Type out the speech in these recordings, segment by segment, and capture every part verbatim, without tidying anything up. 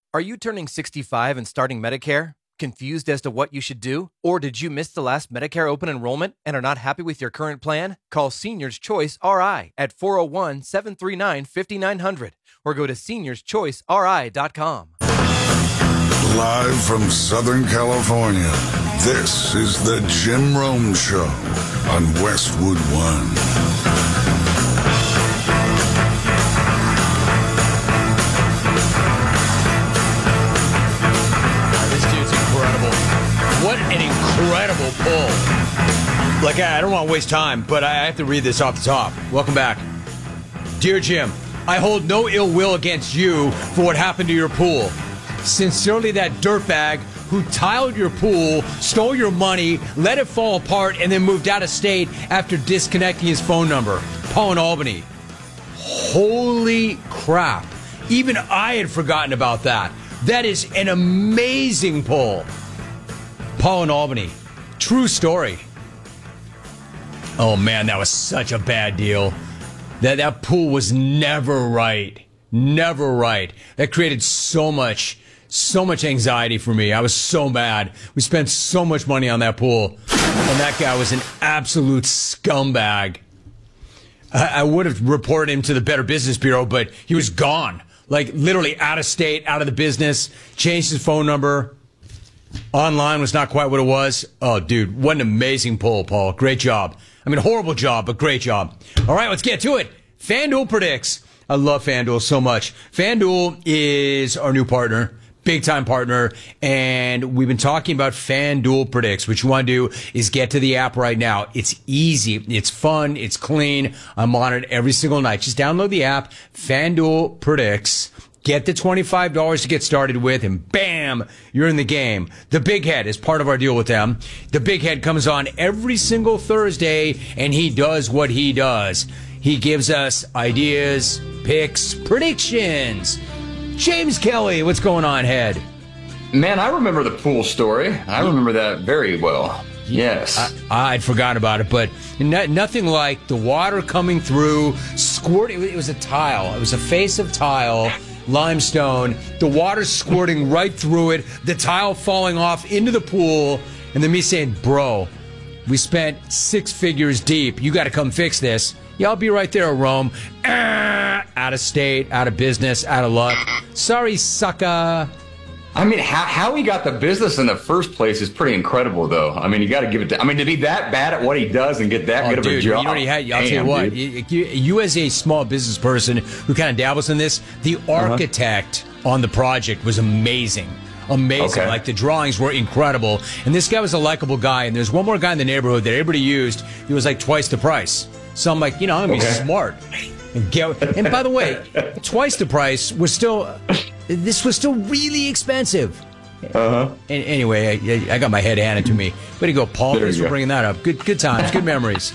Are you turning sixty-five and starting Medicare? Confused as to what you should do? Or did you miss the last Medicare open enrollment and are not happy with your current plan? Call Seniors Choice R I at four oh one, seven three nine, five nine zero zero or go to seniors choice r i dot com. Live from Southern California, this is the Jim Rome Show on Westwood One. What an incredible pull. Like, I don't want to waste time, but I have to read this off the top. Welcome back. Dear Jim, I hold no ill will against you for what happened to your pool. Sincerely, that dirtbag who tiled your pool, stole your money, let it fall apart, and then moved out of state after disconnecting his phone number. Paul in Albany. Holy crap. Even I had forgotten about that. That is an amazing pull. Paul in Albany. True story. Oh, man, that was such a bad deal. That that pool was never right. Never right. That created so much, so much anxiety for me. I was so mad. We spent so much money on that pool. And that guy was an absolute scumbag. I, I would have reported him to the Better Business Bureau, but he was gone. Like, literally out of state, out of the business, changed his phone number. Online was not quite what it was. Oh, dude, what an amazing poll, Paul. Great job. I mean, horrible job, but great job. All right, let's get to it. FanDuel predicts. I love FanDuel so much. FanDuel is our new partner, big-time partner, and we've been talking about FanDuel predicts. What you want to do is get to the app right now. It's easy. It's fun. It's clean. I'm on it every single night. Just download the app, FanDuel predicts. Get the twenty-five dollars to get started with, and bam, you're in the game. The Big Head is part of our deal with them. The Big Head comes on every single Thursday, and he does what he does. He gives us ideas, picks, predictions. James Kelly, what's going on, Head? Man, I remember the pool story. I remember that very well. Yes. I, I'd forgotten about it, but no, nothing like the water coming through, squirting. It was a tile. It was a face of tile. Limestone, the water squirting right through it, the tile falling off into the pool, and then me saying, bro, we spent six figures deep. You got to come fix this. Yeah, I'll be right there, Rome. Ah, out of state, out of business, out of luck. Sorry, sucker. I mean, how, how he got the business in the first place is pretty incredible, though. I mean, you got to give it to, I mean, to be that bad at what he does and get that oh, good dude, of a job. You already had, I'll Damn, tell you what, you, you, you as a small business person who kind of dabbles in this, the architect uh-huh. on the project was amazing. Amazing. Okay. Like, the drawings were incredible. And this guy was a likable guy. And there's one more guy in the neighborhood that everybody used. He was like twice the price. So I'm like, you know, I'm going to be okay. smart. And, get, and by the way, twice the price was still, this was still really expensive. Uh-huh. And anyway, I, I got my head handed to me. Way to go, Paul. There Thanks for go. bringing that up. Good good times, good memories.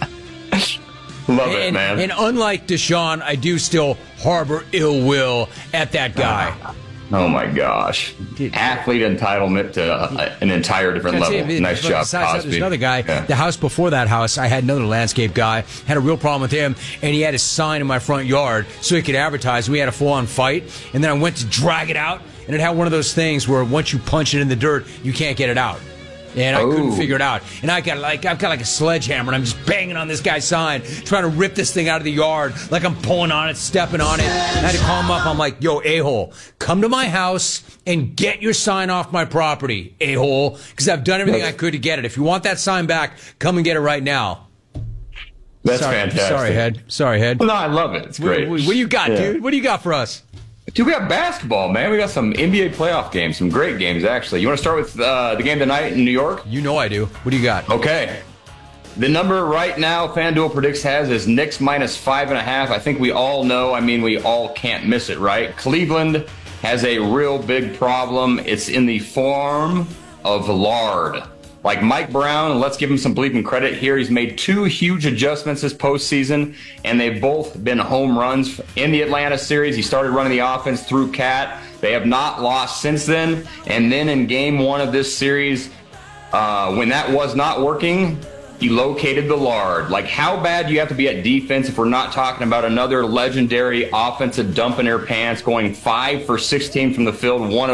Love and, it, man. And unlike Deshaun, I do still harbor ill will at that guy. Oh, my gosh. Athlete entitlement to uh, an entire different level. You, nice job, besides, Cosby. There's another guy. Yeah. The house before that house, I had another landscape guy. Had a real problem with him, and he had his sign in my front yard so he could advertise. We had a full-on fight, and then I went to drag it out, and it had one of those things where once you punch it in the dirt, you can't get it out. And I oh. couldn't figure it out. And I got like I've got like a sledgehammer, and I'm just banging on this guy's sign, trying to rip this thing out of the yard, like I'm pulling on it, stepping on it. And I had to call him up. I'm like, yo, a-hole, come to my house and get your sign off my property, a-hole, because I've done everything I could to get it. If you want that sign back, come and get it right now. That's sorry, fantastic. Sorry, Head. Sorry, Head. No, I love it. It's great. What, what, what do you got, yeah. dude? What do you got for us? Dude, we got basketball, man. We got some N B A playoff games, some great games, actually. You want to start with uh, the game tonight in New York? You know I do. What do you got? Okay. The number right now FanDuel predicts has is Knicks minus five and a half. I think we all know, I mean, we all can't miss it, right? Cleveland has a real big problem. It's in the form of lard. Like Mike Brown, let's give him some bleeping credit here. He's made two huge adjustments this postseason, and they've both been home runs. In the Atlanta series, he started running the offense through Cat. They have not lost since then. And then in game one of this series, uh, when that was not working, he located the lard. Like, how bad do you have to be at defense if we're not talking about another legendary offensive dump in their pants, going five for sixteen from the field, one